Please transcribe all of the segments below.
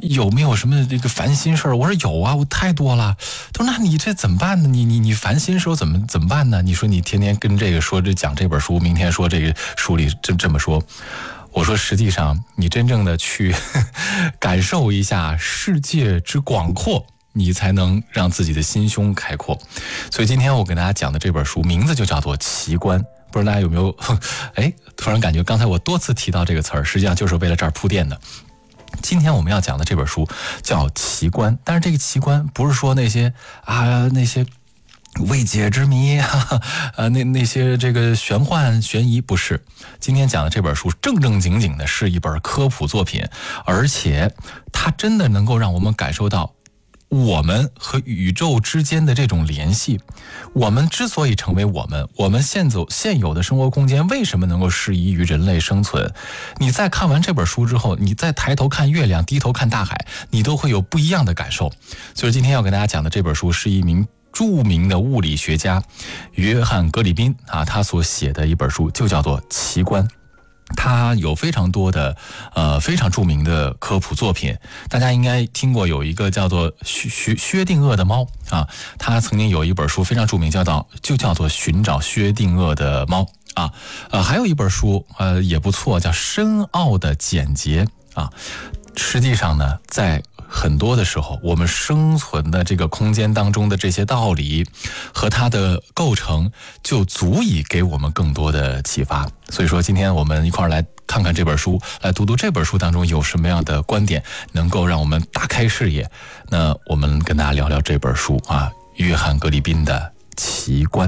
有没有什么这个烦心事儿？我说有啊，我太多了。他说那你这怎么办呢？你烦心时候怎么办呢？你说你天天跟这个说这讲这本书，明天说这个书里这么说。我说实际上你真正的去感受一下世界之广阔，你才能让自己的心胸开阔。所以今天我给大家讲的这本书名字就叫做《奇观》，不知道大家有没有突然感觉刚才我多次提到这个词儿，实际上就是为了这儿铺垫的。今天我们要讲的这本书叫《奇观》，但是这个奇观不是说那些未解之谜那些这个玄幻悬疑，不是。今天讲的这本书正正经经的是一本科普作品，而且它真的能够让我们感受到我们和宇宙之间的这种联系。我们之所以成为我们现有的生活空间为什么能够适宜于人类生存？你在看完这本书之后，你再抬头看月亮，低头看大海，你都会有不一样的感受。所以今天要跟大家讲的这本书是一名著名的物理学家约翰·格里宾他所写的一本书，就叫做《奇观》。他有非常多的非常著名的科普作品，大家应该听过有一个叫做薛定谔的猫他曾经有一本书非常著名，就叫做寻找薛定谔的猫还有一本书也不错，叫深奥的简洁实际上呢，在很多的时候，我们生存的这个空间当中的这些道理和它的构成，就足以给我们更多的启发。所以说，今天我们一块儿来看看这本书，来读读这本书当中有什么样的观点，能够让我们大开视野。那我们跟大家聊聊这本书约翰·格里宾的《奇观》。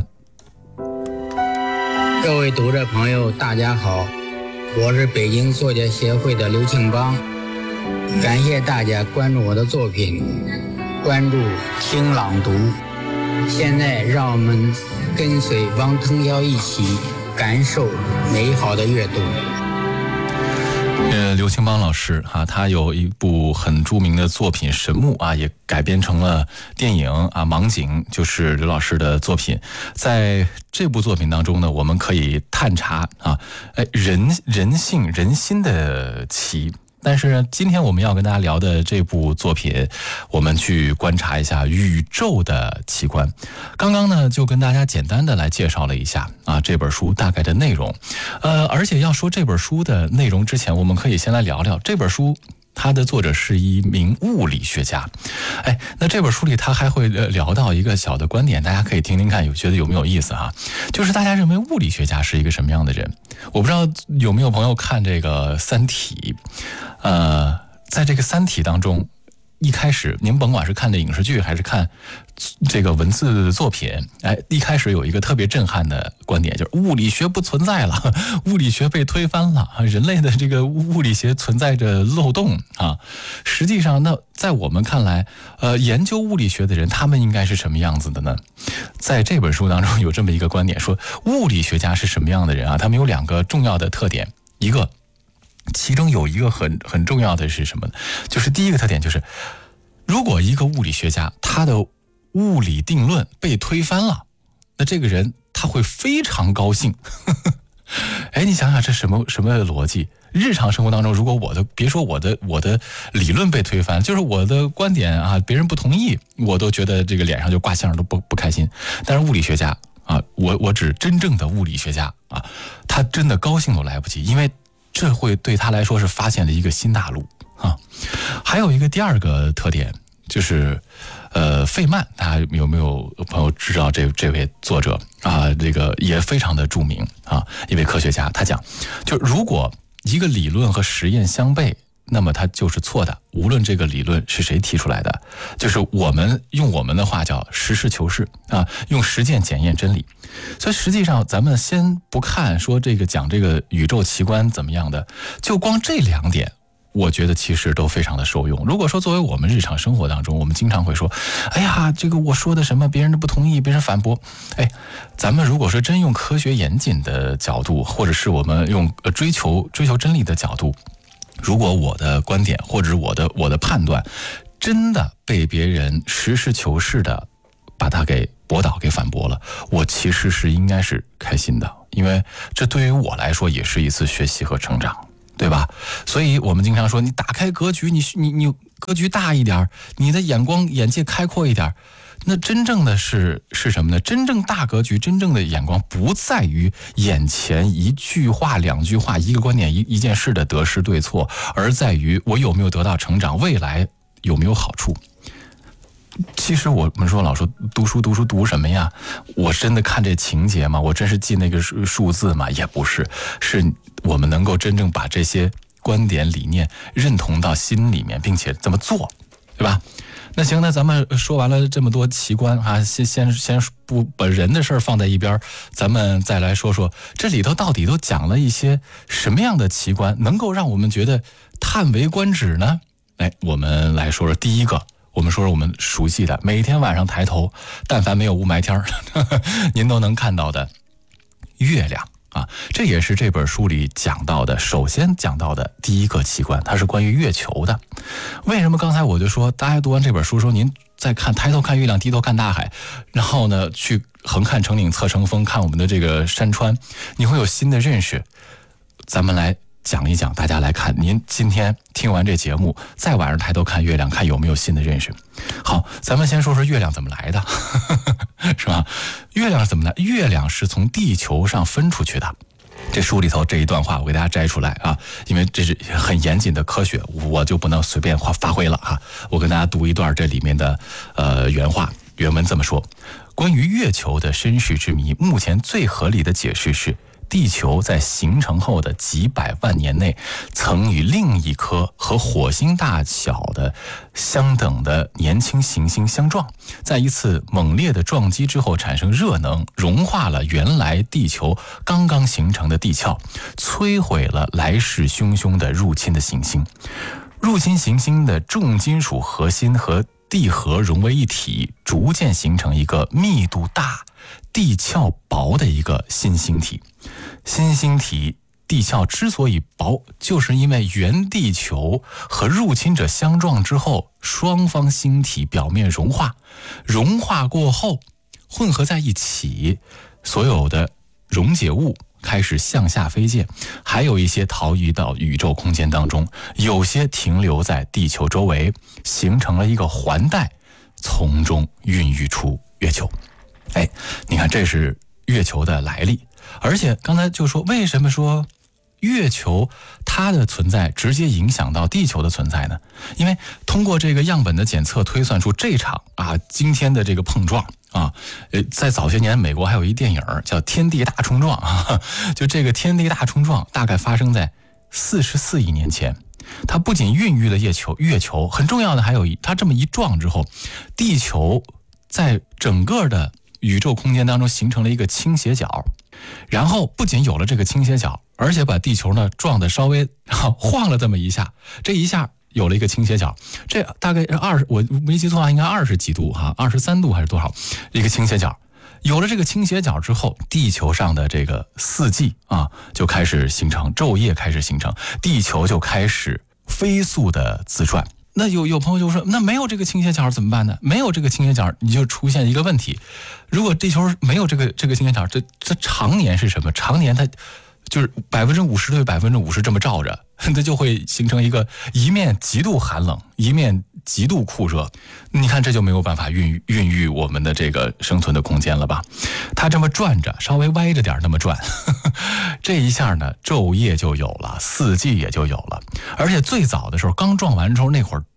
各位读者朋友，大家好，我是北京作家协会的刘庆邦。感谢大家关注我的作品，关注听朗读。现在让我们跟随汪腾霄一起感受美好的阅读。 刘庆邦老师他有一部很著名的作品《神木》也改编成了电影《盲井》，就是刘老师的作品。在这部作品当中呢，我们可以探查人性人心的奇。但是呢，今天我们要跟大家聊的这部作品，我们去观察一下宇宙的奇观。刚刚呢，就跟大家简单的来介绍了一下这本书大概的内容。而且要说这本书的内容之前，我们可以先来聊聊这本书。他的作者是一名物理学家，那这本书里他还会聊到一个小的观点，大家可以听听看，觉得有没有意思就是大家认为物理学家是一个什么样的人？我不知道有没有朋友看这个《三体》，在这个《三体》当中，一开始您甭管是看的影视剧还是看这个文字作品，一开始有一个特别震撼的观点，就是物理学不存在了，物理学被推翻了，人类的这个物理学存在着漏洞实际上那在我们看来研究物理学的人他们应该是什么样子的呢？在这本书当中有这么一个观点，说物理学家是什么样的人他们有两个重要的特点，其中有一个很重要的是什么呢？就是第一个特点就是，如果一个物理学家他的物理定论被推翻了，那这个人他会非常高兴。你想想这什么逻辑？日常生活当中，如果别说我的理论被推翻，就是我的观点别人不同意，我都觉得这个脸上就挂相，都不开心。但是物理学家我指真正的物理学家他真的高兴都来不及，因为这会对他来说是发现了一个新大陆还有一个第二个特点就是费曼，大家有没有朋友知道这位作者这个也非常的著名一位科学家。他讲，就如果一个理论和实验相悖，那么它就是错的，无论这个理论是谁提出来的，就是用我们的话叫实事求是用实践检验真理。所以实际上咱们先不看说讲这个宇宙奇观怎么样的，就光这两点我觉得其实都非常的受用。如果说作为我们日常生活当中，我们经常会说这个我说的什么别人都不同意，别人反驳，咱们如果说真用科学严谨的角度，或者是我们用追求真理的角度，如果我的观点或者是我的判断真的被别人实事求是的把它给驳倒给反驳了，我其实是应该是开心的，因为这对于我来说也是一次学习和成长，对吧？所以我们经常说，你打开格局，你格局大一点，你的眼界开阔一点。那真正的是什么呢？真正大格局，真正的眼光不在于眼前一句话、两句话、一个观点、一件事的得失对错，而在于我有没有得到成长，未来有没有好处。其实我们老说读书读什么呀？我真的看这情节吗？我真是记那个数字吗？也不是，是我们能够真正把这些观点理念认同到心里面，并且这么做，对吧？那行，那咱们说完了这么多奇观啊，先不把人的事儿放在一边，咱们再来说说这里头到底都讲了一些什么样的奇观，能够让我们觉得叹为观止呢？哎，我们来说说第一个，我们说说我们熟悉的，每天晚上抬头，但凡没有雾霾天您都能看到的月亮。啊，这也是这本书里讲到的，首先讲到的第一个奇观，它是关于月球的。为什么刚才我就说，大家读完这本书说，您再看抬头看月亮，低头看大海，然后呢去横看成岭侧成峰，看我们的这个山川，你会有新的认识。咱们来讲一讲，大家来看，您今天听完这节目，再晚上抬头看月亮，看有没有新的认识。好，咱们先说说月亮怎么来的是吧？月亮是怎么来？月亮是从地球上分出去的。这书里头这一段话我给大家摘出来啊，因为这是很严谨的科学，我就不能随便发挥了啊。我跟大家读一段这里面的原话，原文这么说：关于月球的身世之谜，目前最合理的解释是，地球在形成后的几百万年内，曾与另一颗和火星大小的相等的年轻行星相撞，在一次猛烈的撞击之后产生热能，融化了原来地球刚刚形成的地壳，摧毁了来势汹汹的入侵的行星。入侵行星的重金属核心和地核融为一体，逐渐形成一个密度大、地壳薄的一个新星体。新星体地壳之所以薄，就是因为原地球和入侵者相撞之后，双方星体表面融化过后混合在一起，所有的溶解物开始向下飞溅，还有一些逃逸到宇宙空间当中，有些停留在地球周围，形成了一个环带，从中孕育出月球。哎，你看这是月球的来历。而且刚才就说，为什么说月球它的存在直接影响到地球的存在呢？因为通过这个样本的检测推算出这场惊天的这个碰撞啊，在早些年美国还有一电影叫《天地大冲撞》啊，就这个天地大冲撞大概发生在44亿年前。它不仅孕育了月球，很重要的还有它这么一撞之后，地球在整个的宇宙空间当中形成了一个倾斜角。然后不仅有了这个倾斜角，而且把地球呢撞得稍微晃了这么一下，这一下有了一个倾斜角，这大概我没记错啊，应该20几度23度还是多少一个倾斜角。有了这个倾斜角之后，地球上的这个四季就开始形成，昼夜开始形成，地球就开始飞速的自转。那有朋友就说，那没有这个倾斜角怎么办呢？没有这个倾斜角，你就出现一个问题，如果地球没有这个倾斜角，这常年是什么？常年它就是50%对50%这么照着，它就会形成一面极度寒冷，一面极度酷热。你看这就没有办法孕育我们的这个生存的空间了吧？它这么转着，稍微歪着点那么转，这一下呢，昼夜就有了，四季也就有了。而且最早的时候，刚撞完之后，那会儿